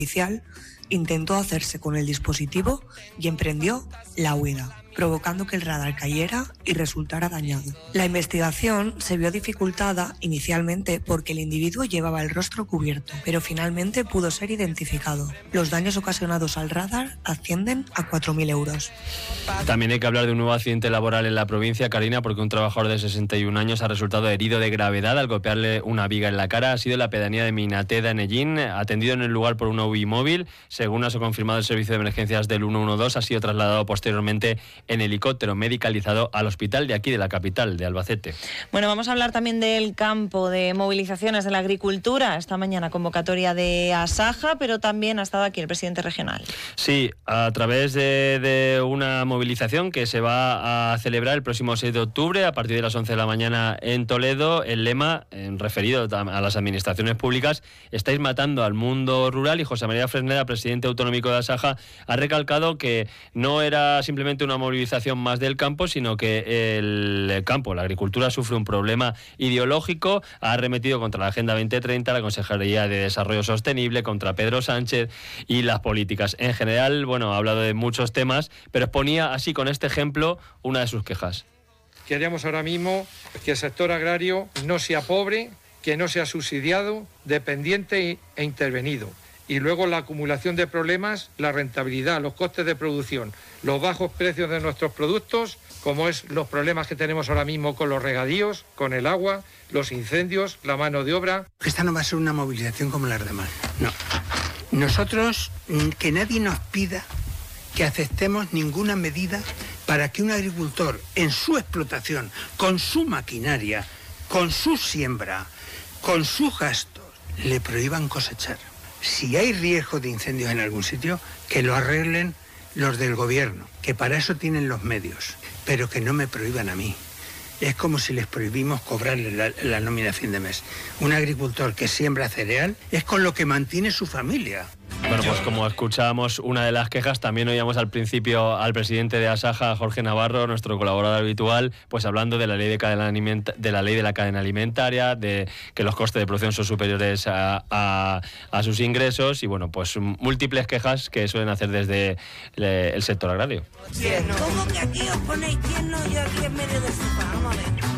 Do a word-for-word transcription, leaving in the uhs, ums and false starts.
policial intentó hacerse con el dispositivo y emprendió la huida, provocando que el radar cayera y resultara dañado. La investigación se vio dificultada inicialmente porque el individuo llevaba el rostro cubierto, pero finalmente pudo ser identificado. Los daños ocasionados al radar ascienden a cuatro mil euros. También hay que hablar de un nuevo accidente laboral en la provincia, Karina, porque un trabajador de sesenta y un años ha resultado herido de gravedad al golpearle una viga en la cara. Ha sido en la pedanía de Minateda, en Ellín, atendido en el lugar por una U B I móvil. Según ha confirmado el servicio de emergencias del ciento doce, ha sido trasladado posteriormente en helicóptero medicalizado al hospital de aquí, de la capital, de Albacete. Bueno, vamos a hablar también del campo, de movilizaciones de la agricultura. Esta mañana convocatoria de Asaja, pero también ha estado aquí el presidente regional. Sí, a través de, de una movilización que se va a celebrar el próximo seis de octubre a partir de las once de la mañana en Toledo. El lema, en referido a las administraciones públicas: estáis matando al mundo rural. Y José María Fresneda, presidente autonómico de Asaja, ha recalcado que no era simplemente una movilización más del campo, sino que el campo, la agricultura, sufre un problema ideológico. Ha arremetido contra la Agenda veinte treinta, la Consejería de Desarrollo Sostenible, contra Pedro Sánchez y las políticas. En general, bueno, ha hablado de muchos temas, pero exponía así, con este ejemplo, una de sus quejas. Queremos ahora mismo que el sector agrario no sea pobre, que no sea subsidiado, dependiente e intervenido. Y luego la acumulación de problemas, la rentabilidad, los costes de producción, los bajos precios de nuestros productos, como es los problemas que tenemos ahora mismo con los regadíos, con el agua, los incendios, la mano de obra. Esta no va a ser una movilización como las demás, no. Nosotros, que nadie nos pida que aceptemos ninguna medida para que un agricultor en su explotación, con su maquinaria, con su siembra, con sus gastos, le prohíban cosechar. Si hay riesgo de incendios en algún sitio, que lo arreglen los del gobierno, que para eso tienen los medios, pero que no me prohíban a mí. Es como si les prohibimos cobrarle la, la nómina a fin de mes. Un agricultor que siembra cereal es con lo que mantiene su familia. Bueno, pues como escuchábamos una de las quejas, también oíamos al principio al presidente de Asaja, Jorge Navarro, nuestro colaborador habitual, pues hablando de la ley de cadena alimenta- de la ley de la cadena alimentaria, de que los costes de producción son superiores a, a, a sus ingresos, y bueno, pues múltiples quejas que suelen hacer desde el sector agrario. ¿Cómo que aquí os ponéis tierno y yo aquí en medio de su fama? Vamos a ver.